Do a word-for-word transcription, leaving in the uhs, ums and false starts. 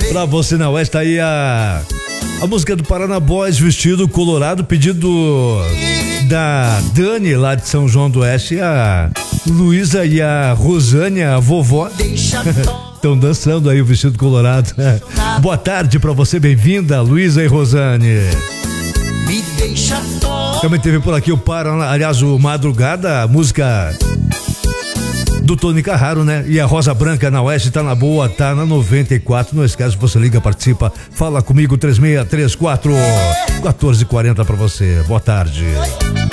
Pra você na Oeste, tá aí a, a música do Paraná Boys, Vestido Colorado, pedido da Dani, lá de São João do Oeste, a Luísa e a Rosane, a vovó, estão dançando aí o Vestido Colorado. Boa tarde pra você, bem-vinda, Luísa e Rosane. Também teve por aqui o Paraná, aliás, o Madrugada, a música do Tony Carraro, né? E a Rosa Branca na Oeste tá na boa, tá na noventa e quatro. Não esquece, você liga, participa, fala comigo, três seis três quatro, quatorze quarenta pra você. Boa tarde.